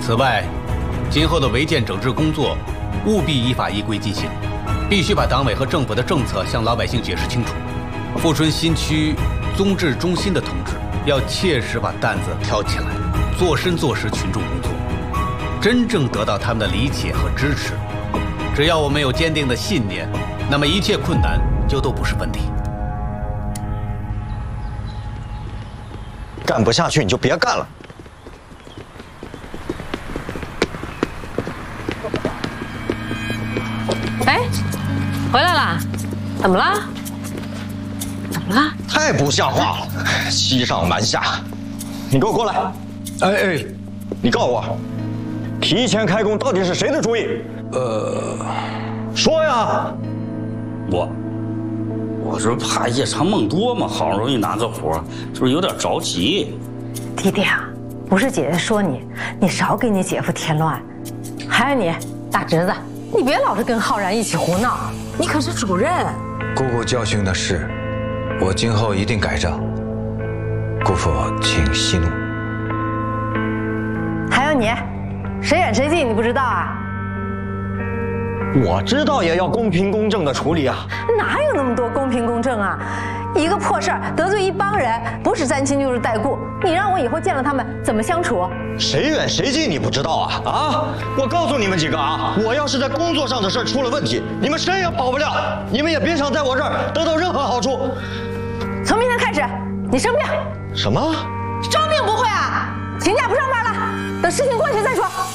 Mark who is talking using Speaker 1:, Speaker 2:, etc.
Speaker 1: 此外，今后的违建整治工作务必依法依规进行，必须把党委和政府的政策向老百姓解释清楚。富春新区综治中心的同志要切实把担子挑起来，做深做实群众工作，真正得到他们的理解和支持。只要我们有坚定的信念，那么一切困难就都不是问题。
Speaker 2: 干不下去你就别干了。
Speaker 3: 哎，回来啦？怎么了？怎么了？
Speaker 2: 太不像话了，欺上瞒下！你给我过来！哎，你告诉我，提前开工到底是谁的主意？说呀！
Speaker 4: 我这怕夜长梦多嘛，好不容易拿个活，就是有点着急。
Speaker 3: 弟弟啊，不是姐姐说你，你少给你姐夫添乱。还有你大侄子，你别老是跟浩然一起胡闹，你可是主任。
Speaker 5: 姑姑教训的是，我今后一定改正。姑父请息怒。
Speaker 3: 还有你，谁远谁近你不知道啊？
Speaker 2: 我知道也要公平公正的处理啊！
Speaker 3: 哪有那么多公平公正啊？一个破事儿得罪一帮人，不是沾亲就是带故，你让我以后见了他们怎么相处？
Speaker 2: 谁远谁近你不知道啊？啊！我告诉你们几个啊，我要是在工作上的事出了问题，你们谁也跑不了，你们也别想在我这儿得到任何好处。
Speaker 3: 从明天开始，你生病。
Speaker 2: 什么？
Speaker 3: 生病不会啊？请假不上班了，等事情过去再说。